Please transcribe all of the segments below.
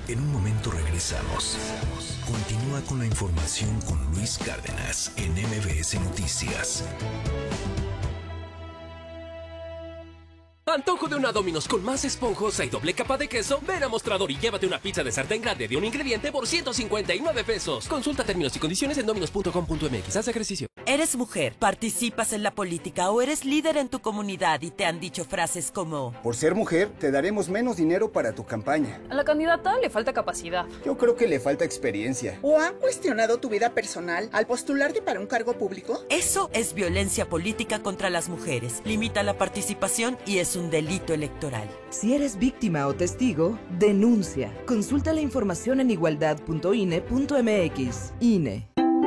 En un momento regresamos. Continúa con la información con Luis Cárdenas en MBS Noticias. Antojo de una Domino's con más esponjosa y doble capa de queso. Ven a Mostrador y llévate una pizza de sartén grande de un ingrediente por 159 pesos. Consulta términos y condiciones en dominos.com.mx. Haz ejercicio. Eres mujer, participas en la política o eres líder en tu comunidad y te han dicho frases como: por ser mujer, te daremos menos dinero para tu campaña. A la candidata le falta capacidad. Yo creo que le falta experiencia. ¿O han cuestionado tu vida personal al postularte para un cargo público? Eso es violencia política contra las mujeres. Limita la participación y es un delito electoral. Si eres víctima o testigo, denuncia. Consulta la información en igualdad.ine.mx. INE.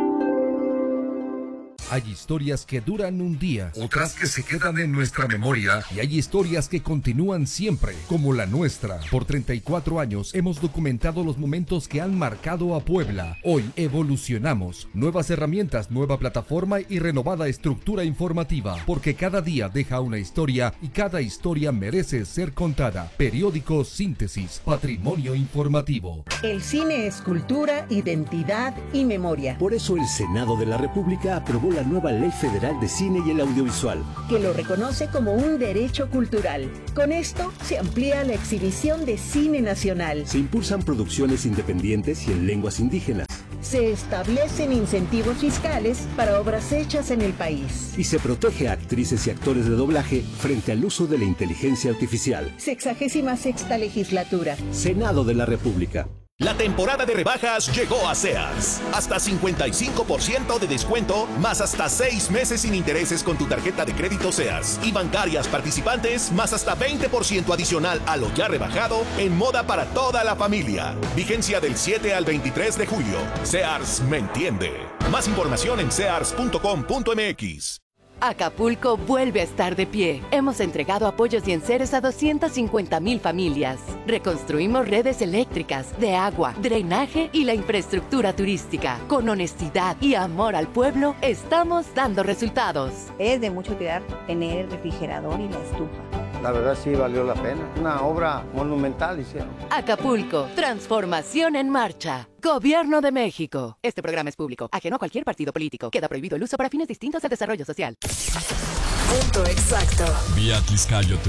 Hay historias que duran un día, otras que se quedan en nuestra memoria, y hay historias que continúan siempre, como la nuestra. Por 34 años hemos documentado los momentos que han marcado a Puebla. Hoy evolucionamos. Nuevas herramientas, nueva plataforma y renovada estructura informativa, porque cada día deja una historia y cada historia merece ser contada. Periódico Síntesis, patrimonio informativo. El cine es cultura, identidad y memoria. Por eso el Senado de la República aprobó la nueva Ley Federal de Cine y el Audiovisual, que lo reconoce como un derecho cultural. Con esto se amplía la exhibición de cine nacional. Se impulsan producciones independientes y en lenguas indígenas. Se establecen incentivos fiscales para obras hechas en el país. Y se protege a actrices y actores de doblaje frente al uso de la inteligencia artificial. 66ª legislatura. Senado de la República. La temporada de rebajas llegó a Sears. Hasta 55% de descuento, más hasta 6 meses sin intereses con tu tarjeta de crédito Sears. Y bancarias participantes, más hasta 20% adicional a lo ya rebajado en moda para toda la familia. Vigencia del 7 al 23 de julio. Sears me entiende. Más información en sears.com.mx. Acapulco vuelve a estar de pie. Hemos entregado apoyos y enseres a 250,000 familias. Reconstruimos redes eléctricas, de agua, drenaje y la infraestructura turística. Con honestidad y amor al pueblo, estamos dando resultados. Es de mucha utilidad tener el refrigerador y la estufa. La verdad sí valió la pena. Una obra monumental hicieron. Acapulco, transformación en marcha. Gobierno de México. Este programa es público, ajeno a cualquier partido político. Queda prohibido el uso para fines distintos al desarrollo social. Punto exacto. Vía Tizcayotl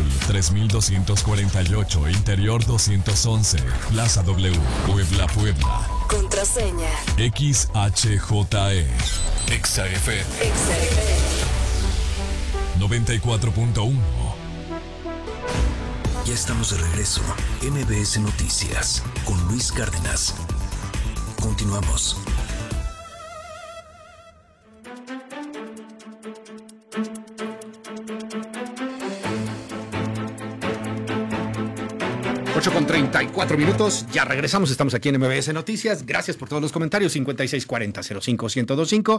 3248, Interior 211, Plaza W, Puebla, Puebla. Contraseña XHJE. XFM. 94.1. Ya estamos de regreso. MBS Noticias con Luis Cárdenas. Continuamos. Con 34 minutos, ya regresamos, estamos aquí en MBS Noticias, gracias por todos los comentarios. 5640-05-1025,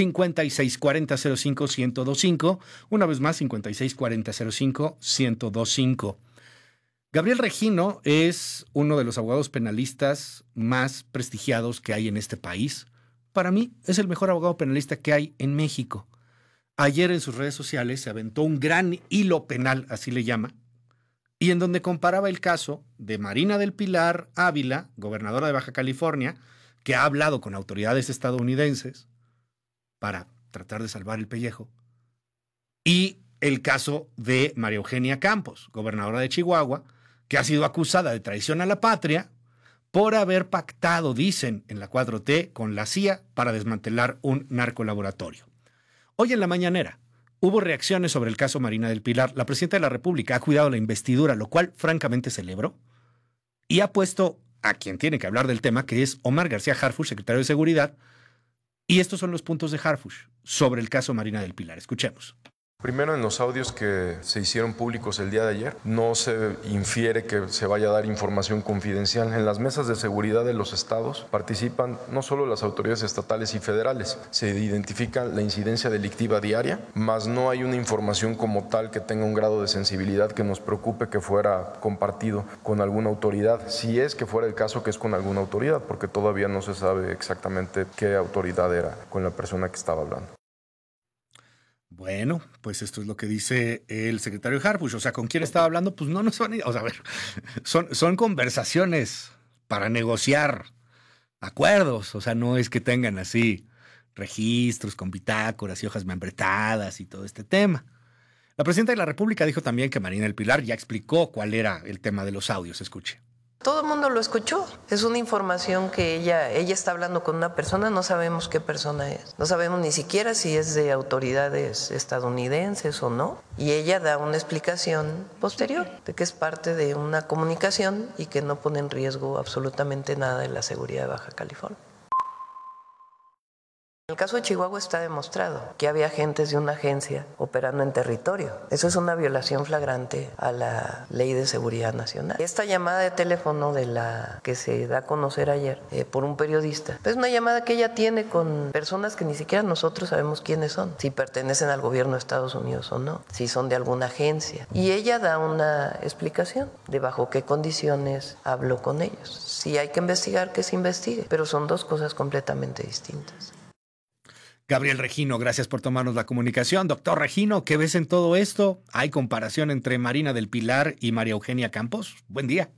5640-05-1025, una vez más 5640-05-1025. Gabriel Regino es uno de los abogados penalistas más prestigiados que hay en este país. Para mí es el mejor abogado penalista que hay en México. Ayer en sus redes sociales se aventó un gran hilo penal, así le llama, y en donde comparaba el caso de Marina del Pilar Ávila, gobernadora de Baja California, que ha hablado con autoridades estadounidenses para tratar de salvar el pellejo, y el caso de María Eugenia Campos, gobernadora de Chihuahua, que ha sido acusada de traición a la patria por haber pactado, dicen, en la 4T con la CIA para desmantelar un narcolaboratorio. Hoy en la mañanera hubo reacciones sobre el caso Marina del Pilar. La presidenta de la República ha cuidado la investidura, lo cual francamente celebro, y ha puesto a quien tiene que hablar del tema, que es Omar García Harfuch, secretario de Seguridad, y estos son los puntos de Harfuch sobre el caso Marina del Pilar. Escuchemos. Primero, en los audios que se hicieron públicos el día de ayer, no se infiere que se vaya a dar información confidencial. En las mesas de seguridad de los estados participan no solo las autoridades estatales y federales, se identifica la incidencia delictiva diaria, mas no hay una información como tal que tenga un grado de sensibilidad que nos preocupe que fuera compartido con alguna autoridad, si es que fuera el caso que es con alguna autoridad, porque todavía no se sabe exactamente qué autoridad era con la persona que estaba hablando. Bueno, pues esto es lo que dice el secretario Harfuch. O sea, ¿con quién estaba hablando? Pues no nos van a ir. O sea, a ver, son conversaciones para negociar acuerdos. O sea, no es que tengan así registros con bitácoras y hojas membretadas y todo este tema. La presidenta de la República dijo también que Marina del Pilar ya explicó cuál era el tema de los audios. Escuche. Todo el mundo lo escuchó. Es una información que ella está hablando con una persona, no sabemos qué persona es. No sabemos ni siquiera si es de autoridades estadounidenses o no. Y ella da una explicación posterior de que es parte de una comunicación y que no pone en riesgo absolutamente nada de la seguridad de Baja California. En el caso de Chihuahua está demostrado que había agentes de una agencia operando en territorio. Eso es una violación flagrante a la Ley de Seguridad Nacional. Esta llamada de teléfono de la que se da a conocer ayer por un periodista, es una llamada que ella tiene con personas que ni siquiera nosotros sabemos quiénes son, si pertenecen al gobierno de Estados Unidos o no, si son de alguna agencia. Y ella da una explicación de bajo qué condiciones habló con ellos. Si hay que investigar, que se investigue, pero son dos cosas completamente distintas. Gabriel Regino, gracias por tomarnos la comunicación. Doctor Regino, ¿qué ves en todo esto? ¿Hay comparación entre Marina del Pilar y María Eugenia Campos? Buen día.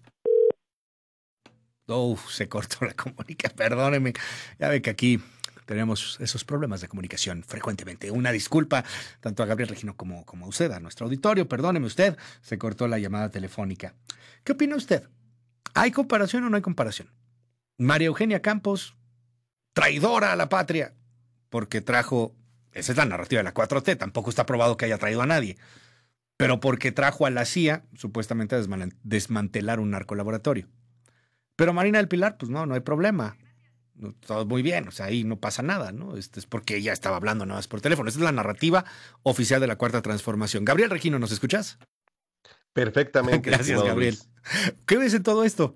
Se cortó la comunicación, perdóneme. Ya ve que aquí tenemos esos problemas de comunicación frecuentemente. Una disculpa tanto a Gabriel Regino como a usted, a nuestro auditorio. Perdóneme usted, se cortó la llamada telefónica. ¿Qué opina usted? ¿Hay comparación o no hay comparación? María Eugenia Campos, traidora a la patria, porque trajo, esa es la narrativa de la 4T, tampoco está probado que haya traído a nadie, pero porque trajo a la CIA, supuestamente a desmantelar un narcolaboratorio. Pero Marina del Pilar, pues no hay problema. Todo muy bien, o sea, ahí no pasa nada, ¿no? Es porque ella estaba hablando nada más por teléfono. Esa es la narrativa oficial de la Cuarta Transformación. Gabriel Regino, ¿nos escuchas? Perfectamente. Gracias, Gabriel. ¿Qué ves en todo esto?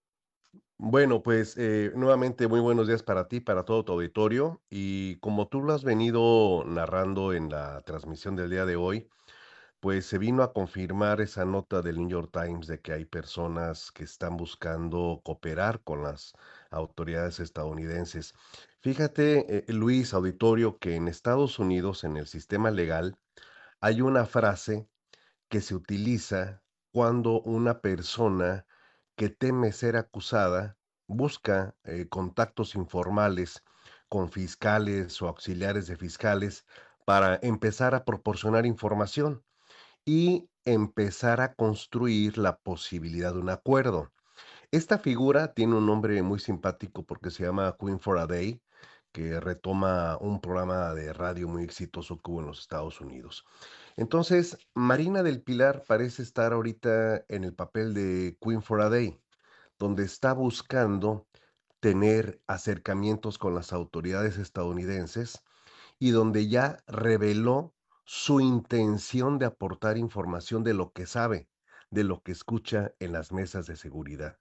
Bueno, pues nuevamente muy buenos días para ti, para todo tu auditorio. Y como tú lo has venido narrando en la transmisión del día de hoy, pues se vino a confirmar esa nota del New York Times de que hay personas que están buscando cooperar con las autoridades estadounidenses. Fíjate, Luis, auditorio, que en Estados Unidos, en el sistema legal, hay una frase que se utiliza cuando una persona que teme ser acusada busca contactos informales con fiscales o auxiliares de fiscales para empezar a proporcionar información y empezar a construir la posibilidad de un acuerdo. Esta figura tiene un nombre muy simpático porque se llama Queen for a Day, que retoma un programa de radio muy exitoso que hubo en los Estados Unidos. Entonces, Marina del Pilar parece estar ahorita en el papel de Queen for a Day, donde está buscando tener acercamientos con las autoridades estadounidenses y donde ya reveló su intención de aportar información de lo que sabe, de lo que escucha en las mesas de seguridad.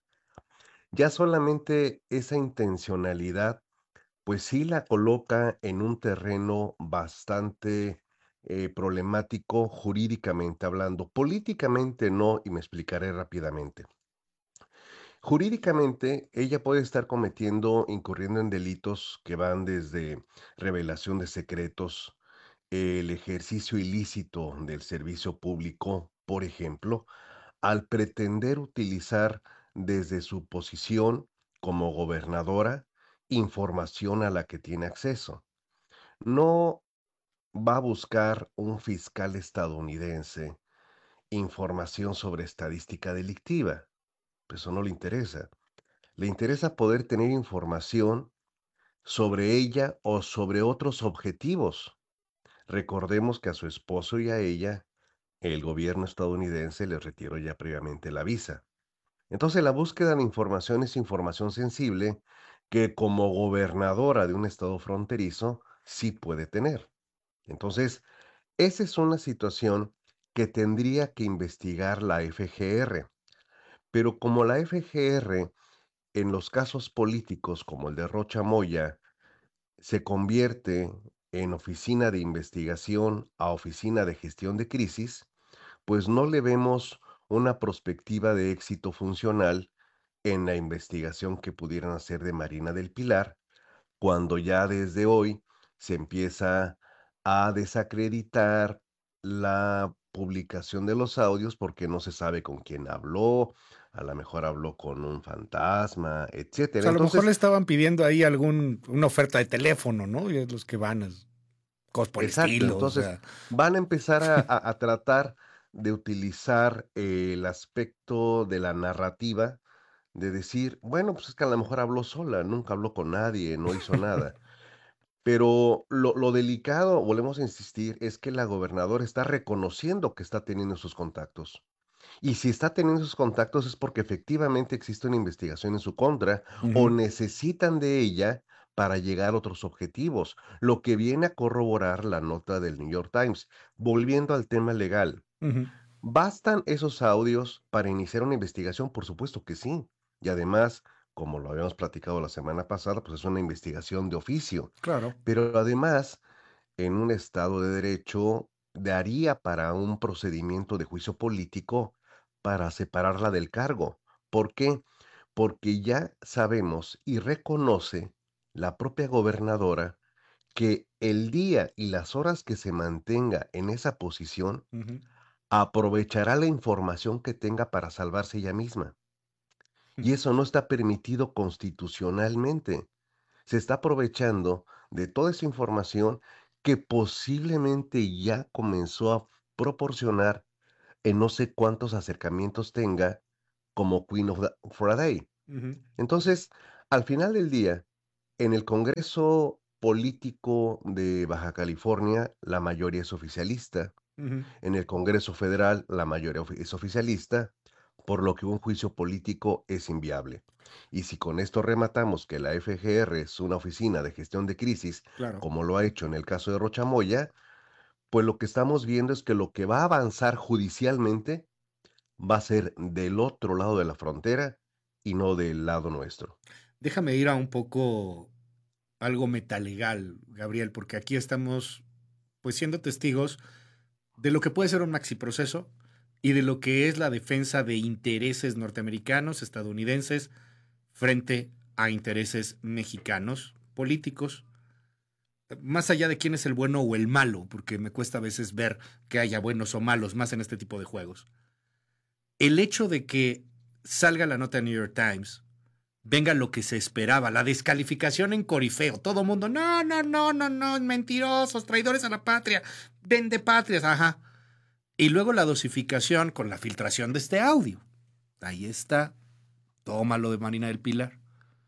Ya solamente esa intencionalidad, pues sí la coloca en un terreno bastante problemático jurídicamente hablando. Políticamente no, y me explicaré rápidamente. Jurídicamente, ella puede estar incurriendo en delitos que van desde revelación de secretos, el ejercicio ilícito del servicio público, por ejemplo, al pretender utilizar desde su posición como gobernadora información a la que tiene acceso. No va a buscar un fiscal estadounidense información sobre estadística delictiva. Eso no le interesa. Le interesa poder tener información sobre ella o sobre otros objetivos. Recordemos que a su esposo y a ella, el gobierno estadounidense les retiró ya previamente la visa. Entonces, la búsqueda de información es información sensible que como gobernadora de un estado fronterizo sí puede tener. Entonces, esa es una situación que tendría que investigar la FGR. Pero como la FGR, en los casos políticos como el de Rocha Moya, se convierte en oficina de investigación a oficina de gestión de crisis, pues no le vemos una perspectiva de éxito funcional en la investigación que pudieran hacer de Marina del Pilar, cuando ya desde hoy se empieza a desacreditar la publicación de los audios porque no se sabe con quién habló, a lo mejor habló con un fantasma, O etcétera. sea, a lo mejor le Entonces, estaban pidiendo ahí una oferta de teléfono, ¿no? Y es los que van, cosas por el exacto, estilo, o entonces sea. van a empezar a tratar de utilizar el aspecto de la narrativa, de decir, bueno, pues es que a lo mejor habló sola, nunca habló con nadie, no hizo nada. Pero lo delicado, volvemos a insistir, es que la gobernadora está reconociendo que está teniendo sus contactos. Y si está teniendo esos contactos es porque efectivamente existe una investigación en su contra o Ujú. necesitan de ella para llegar a otros objetivos, lo que viene a corroborar la nota del New York Times. Volviendo al tema legal, Ujú. ¿bastan esos audios para iniciar una investigación? Por supuesto que sí. Y además, como lo habíamos platicado la semana pasada, pues es una investigación de oficio. Claro. Pero además, en un estado de derecho, daría para un procedimiento de juicio político para separarla del cargo. ¿Por qué? Porque ya sabemos y reconoce la propia gobernadora que el día y las horas que se mantenga en esa posición, Ujú. aprovechará la información que tenga para salvarse ella misma. Mm. Y eso no está permitido constitucionalmente. Se está aprovechando de toda esa información que posiblemente ya comenzó a proporcionar en no sé cuántos acercamientos tenga como Queen of for a Day. Ujú. Entonces, al final del día, en el Congreso político de Baja California, la mayoría es oficialista. Ujú. En el Congreso Federal, la mayoría es oficialista, por lo que un juicio político es inviable. Y si con esto rematamos que la FGR es una oficina de gestión de crisis, Claro. como lo ha hecho en el caso de Rochamoya, pues lo que estamos viendo es que lo que va a avanzar judicialmente va a ser del otro lado de la frontera y no del lado nuestro. Déjame ir a un poco algo metalegal, Gabriel, porque aquí estamos pues siendo testigos de lo que puede ser un maxiproceso y de lo que es la defensa de intereses norteamericanos, estadounidenses, frente a intereses mexicanos, políticos, más allá de quién es el bueno o el malo, porque me cuesta a veces ver que haya buenos o malos más en este tipo de juegos. El hecho de que salga la nota de New York Times, venga lo que se esperaba, la descalificación en corifeo, todo mundo, no, mentirosos, traidores a la patria, vende patrias, ajá. Y luego la dosificación con la filtración de este audio. Ahí está, tómalo de Marina del Pilar.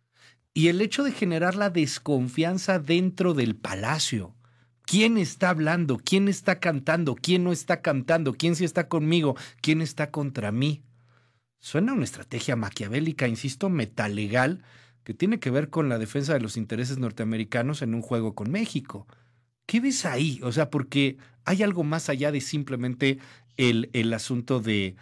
Y el hecho de generar la desconfianza dentro del palacio. ¿Quién está hablando? ¿Quién está cantando? ¿Quién no está cantando? ¿Quién sí está conmigo? ¿Quién está contra mí? Suena una estrategia maquiavélica, insisto, metalegal, que tiene que ver con la defensa de los intereses norteamericanos en un juego con México. ¿Qué ves ahí? O sea, porque hay algo más allá de simplemente el asunto de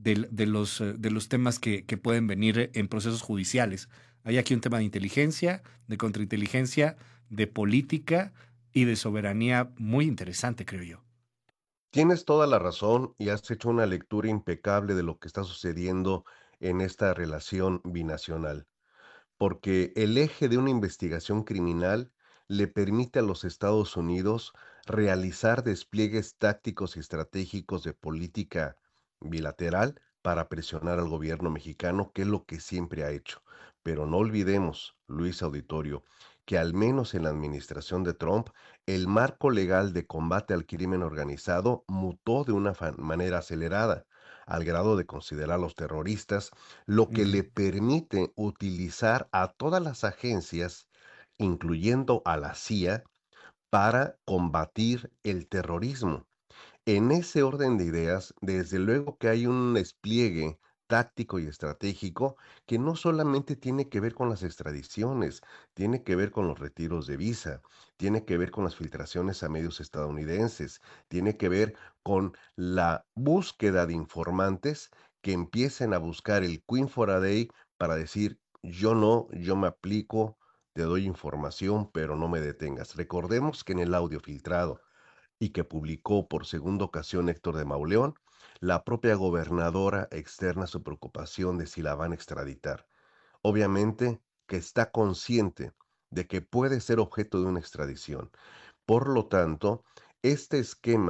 los temas que pueden venir en procesos judiciales. Hay aquí un tema de inteligencia, de contrainteligencia, de política y de soberanía muy interesante, creo yo. Tienes toda la razón y has hecho una lectura impecable de lo que está sucediendo en esta relación binacional, porque el eje de una investigación criminal le permite a los Estados Unidos realizar despliegues tácticos y estratégicos de política bilateral para presionar al gobierno mexicano, que es lo que siempre ha hecho. Pero no olvidemos, Luis Auditorio, que al menos en la administración de Trump, el marco legal de combate al crimen organizado mutó de una manera acelerada, al grado de considerar a los terroristas, lo que le permite utilizar a todas las agencias, incluyendo a la CIA, para combatir el terrorismo. En ese orden de ideas, desde luego que hay un despliegue táctico y estratégico que no solamente tiene que ver con las extradiciones, tiene que ver con los retiros de visa, tiene que ver con las filtraciones a medios estadounidenses, tiene que ver con la búsqueda de informantes que empiecen a buscar el Queen for a Day para decir, yo no, yo me aplico, te doy información, pero no me detengas. Recordemos que en el audio filtrado y que publicó por segunda ocasión Héctor de Mauleón, la propia gobernadora externa su preocupación de si la van a extraditar. Obviamente que está consciente de que puede ser objeto de una extradición. Por lo tanto, este esquema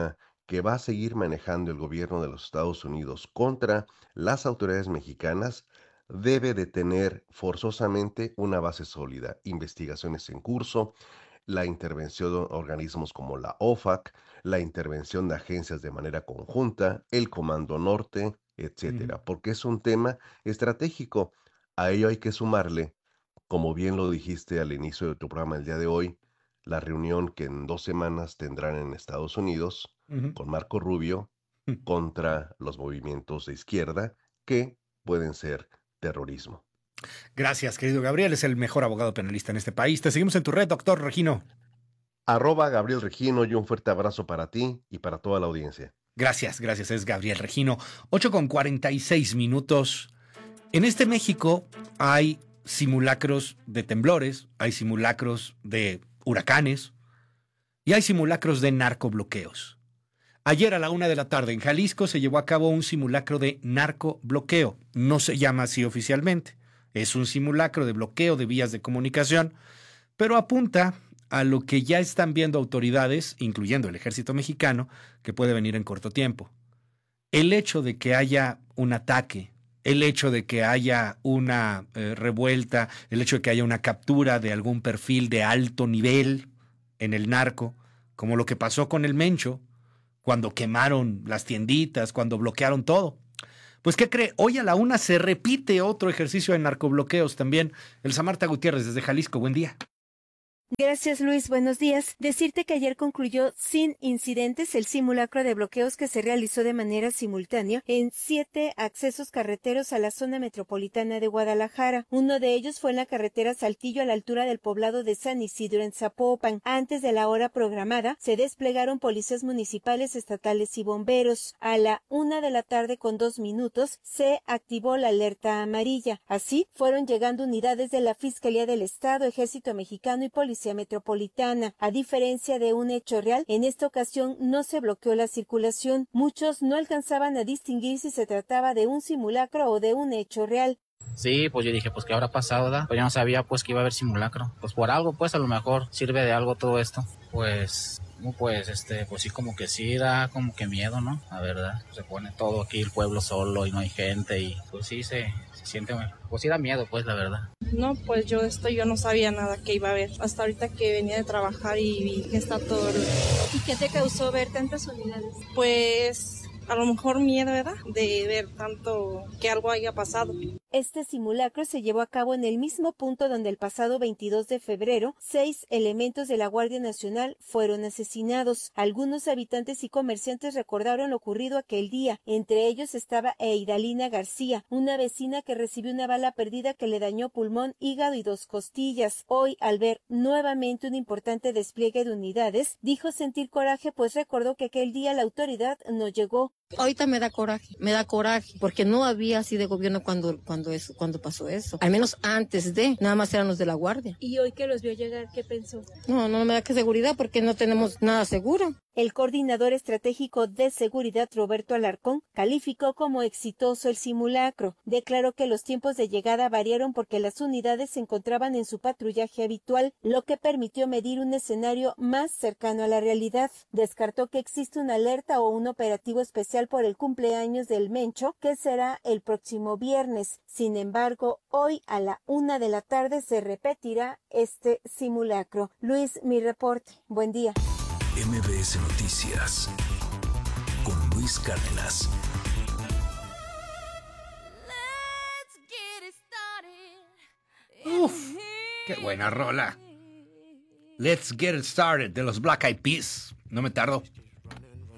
que va a seguir manejando el gobierno de los Estados Unidos contra las autoridades mexicanas debe de tener forzosamente una base sólida, investigaciones en curso, la intervención de organismos como la OFAC, la intervención de agencias de manera conjunta, el Comando Norte, etcétera, porque es un tema estratégico. A ello hay que sumarle, como bien lo dijiste al inicio de tu programa el día de hoy, la reunión que en 2 semanas tendrán en Estados Unidos con Marco Rubio contra los movimientos de izquierda que pueden ser terrorismo. Gracias, querido Gabriel. Es el mejor abogado penalista en este país. Te seguimos en tu red, doctor Regino. @Gabriel Regino, y un fuerte abrazo para ti y para toda la audiencia. Gracias, es Gabriel Regino. 8:46. En este México hay simulacros de temblores, hay simulacros de huracanes y hay simulacros de narcobloqueos. Ayer a la 1 de la tarde en Jalisco se llevó a cabo un simulacro de narcobloqueo. No se llama así oficialmente. Es un simulacro de bloqueo de vías de comunicación, pero apunta a lo que ya están viendo autoridades, incluyendo el ejército mexicano, que puede venir en corto tiempo. El hecho de que haya un ataque, el hecho de que haya una revuelta, el hecho de que haya una captura de algún perfil de alto nivel en el narco, como lo que pasó con el Mencho, cuando quemaron las tienditas, cuando bloquearon todo. Pues, ¿qué cree? Hoy a la 1 se repite otro ejercicio de narcobloqueos también. Elsa Marta Gutiérrez desde Jalisco, buen día. Gracias, Luis. Buenos días. Decirte que ayer concluyó sin incidentes el simulacro de bloqueos que se realizó de manera simultánea en 7 accesos carreteros a la zona metropolitana de Guadalajara. Uno de ellos fue en la carretera Saltillo a la altura del poblado de San Isidro en Zapopan. Antes de la hora programada, se desplegaron policías municipales, estatales y bomberos. A la 1 de la tarde con 2 minutos se activó la alerta amarilla. Así fueron llegando unidades de la Fiscalía del Estado, Ejército Mexicano y Policía Metropolitana. A diferencia de un hecho real, en esta ocasión no se bloqueó la circulación. Muchos no alcanzaban a distinguir si se trataba de un simulacro o de un hecho real. Sí, pues yo dije, pues ¿qué habrá pasado, da? Pues yo no sabía pues que iba a haber simulacro. Pues por algo, pues a lo mejor sirve de algo todo esto. Pues sí, como que sí da como que miedo, ¿no? La verdad, se pone todo aquí el pueblo solo y no hay gente y pues sí se siente, pues sí da miedo, pues la verdad. No, pues yo no sabía nada que iba a haber. Hasta ahorita que venía de trabajar y vi que está todo. ¿Y qué te causó ver tantas unidades? Pues a lo mejor miedo, ¿verdad? De ver tanto que algo haya pasado. Este simulacro se llevó a cabo en el mismo punto donde el pasado 22 de febrero 6 elementos de la Guardia Nacional fueron asesinados. Algunos habitantes y comerciantes recordaron lo ocurrido aquel día. Entre ellos estaba Eidalina García, una vecina que recibió una bala perdida que le dañó pulmón, hígado y 2 costillas. Hoy, al ver nuevamente un importante despliegue de unidades, dijo sentir coraje, pues recordó que aquel día la autoridad no llegó. Ahorita me da coraje, porque no había así de gobierno cuando pasó eso. Al menos antes nada más eran los de la Guardia. ¿Y hoy que los vio llegar, qué pensó? No me da que seguridad porque no tenemos nada seguro. El coordinador estratégico de seguridad, Roberto Alarcón, calificó como exitoso el simulacro. Declaró que los tiempos de llegada variaron porque las unidades se encontraban en su patrullaje habitual, lo que permitió medir un escenario más cercano a la realidad. Descartó que existe una alerta o un operativo especial por el cumpleaños del Mencho, que será el próximo viernes. Sin embargo, hoy a la 1 de la tarde se repetirá este simulacro. Luis, mi reporte. Buen día. MBS Noticias con Luis Cárdenas. Uf, qué buena rola. Let's Get It Started de los Black Eyed Peas. No me tardo.